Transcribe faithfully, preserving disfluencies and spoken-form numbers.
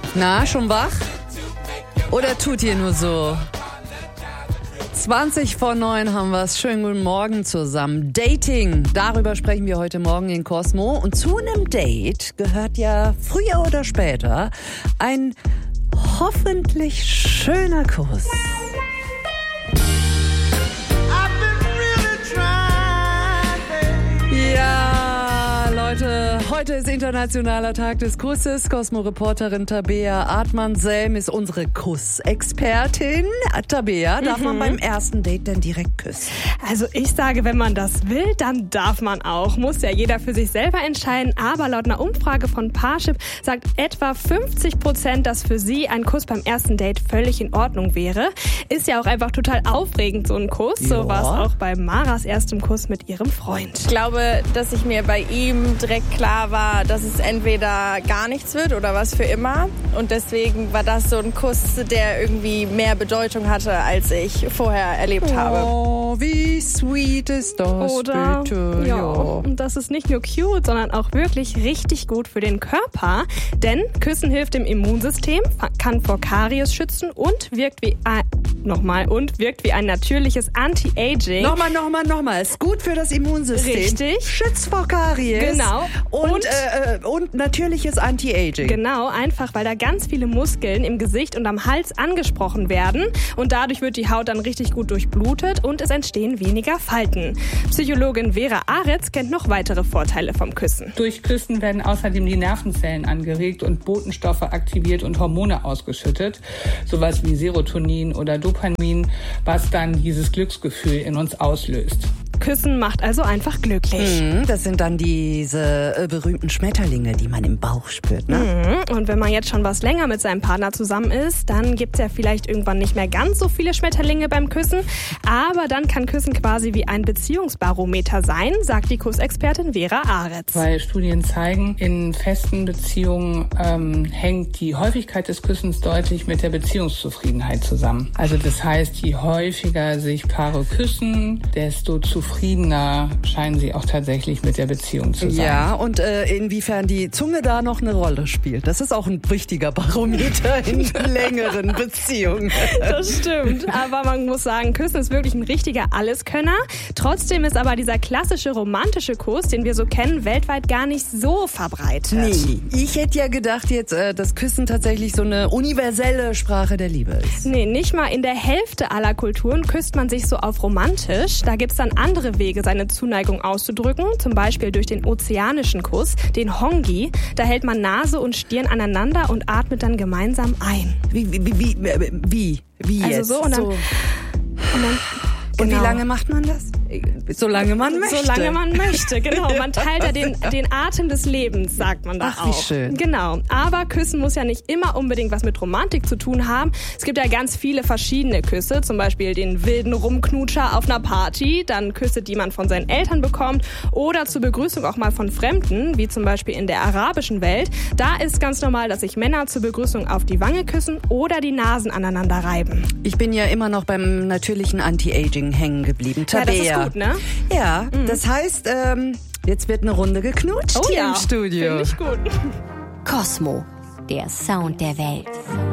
Na, schon wach? Oder tut ihr nur so? zwanzig vor neun haben wir es. Schönen guten Morgen zusammen. Dating, darüber sprechen wir heute Morgen in Cosmo. Und zu einem Date gehört ja früher oder später ein hoffentlich schöner Kuss. Ja, Leute, heute ist Internationaler Tag des Kusses. Cosmo-Reporterin Tabea Artmann-Selm ist unsere Kussexpertin. Tabea, darf mhm. man beim ersten Date denn direkt küssen? Also ich sage, wenn man das will, dann darf man auch. Muss ja jeder für sich selber entscheiden. Aber laut einer Umfrage von Parship sagt etwa fünfzig Prozent, dass für sie ein Kuss beim ersten Date völlig in Ordnung wäre. Ist ja auch einfach total aufregend, so ein Kuss. Ja. So war es auch bei Maras erstem Kuss mit ihrem Freund. Ich glaube, dass ich mir bei ihm direkt klar war, dass es entweder gar nichts wird oder was für immer. Und deswegen war das so ein Kuss, der irgendwie mehr Bedeutung hatte, als ich vorher erlebt habe. Oh, wie sweet ist das, Oder? bitte. Ja. Ja. Und das ist nicht nur cute, sondern auch wirklich richtig gut für den Körper. Denn Küssen hilft dem Immunsystem, kann vor Karies schützen und wirkt wie ein, nochmal, und wirkt wie ein natürliches Anti-Aging. Nochmal, nochmal, nochmal. Ist gut für das Immunsystem. Richtig. Schützt vor Karies. Genau. Und, Und- äh, äh, und natürliches Anti-Aging. Genau, einfach weil da ganz viele Muskeln im Gesicht und am Hals angesprochen werden und dadurch wird die Haut dann richtig gut durchblutet und es entstehen weniger Falten. Psychologin Vera Aretz kennt noch weitere Vorteile vom Küssen. Durch Küssen werden außerdem die Nervenzellen angeregt und Botenstoffe aktiviert und Hormone ausgeschüttet, sowas wie Serotonin oder Dopamin, was dann dieses Glücksgefühl in uns auslöst. Küssen macht also einfach glücklich. Mhm, das sind dann diese äh, berühmten Schmetterlinge, die man im Bauch spürt, ne? Mhm. Und wenn man jetzt schon was länger mit seinem Partner zusammen ist, dann gibt's ja vielleicht irgendwann nicht mehr ganz so viele Schmetterlinge beim Küssen. Aber dann kann Küssen quasi wie ein Beziehungsbarometer sein, sagt die Kussexpertin Vera Aretz. Weil Studien zeigen, in festen Beziehungen ähm, hängt die Häufigkeit des Küssens deutlich mit der Beziehungszufriedenheit zusammen. Also das heißt, je häufiger sich Paare küssen, desto zufriedener scheinen sie auch tatsächlich mit der Beziehung zu sein. Ja, und äh, inwiefern die Zunge da noch eine Rolle spielt. Das ist auch ein wichtiger Barometer in längeren Beziehungen. Das stimmt. Aber man muss sagen, Küssen ist wirklich ein richtiger Alleskönner. Trotzdem ist aber dieser klassische romantische Kuss, den wir so kennen, weltweit gar nicht so verbreitet. Nee, ich hätte ja gedacht jetzt, äh, dass Küssen tatsächlich so eine universelle Sprache der Liebe ist. Nee, nicht mal in der Hälfte aller Kulturen küsst man sich so auf romantisch. Da gibt's dann andere Wege, seine Zuneigung auszudrücken. Zum Beispiel durch den ozeanischen Kuss, den Hongi. Da hält man Nase und Stirn aneinander und atmet dann gemeinsam ein. Wie, wie, wie, wie, wie, wie Also jetzt? so und dann... so. Und dann Und genau. wie lange macht man das? Solange man möchte. Solange man möchte, genau. Man teilt ja den, den Atem des Lebens, sagt man da Ach, wie auch. schön. Genau. Aber Küssen muss ja nicht immer unbedingt was mit Romantik zu tun haben. Es gibt ja ganz viele verschiedene Küsse, zum Beispiel den wilden Rumknutscher auf einer Party, dann Küsse, die man von seinen Eltern bekommt oder zur Begrüßung auch mal von Fremden, wie zum Beispiel in der arabischen Welt. Da ist ganz normal, dass sich Männer zur Begrüßung auf die Wange küssen oder die Nasen aneinander reiben. Ich bin ja immer noch beim natürlichen Anti-Aging hängen geblieben. Tabea. Ja, das ist gut, ne? Ja, mhm. Das heißt, ähm, jetzt wird eine Runde geknutscht Oh hier ja, im Studio. Finde ich gut. Cosmo, der Sound der Welt.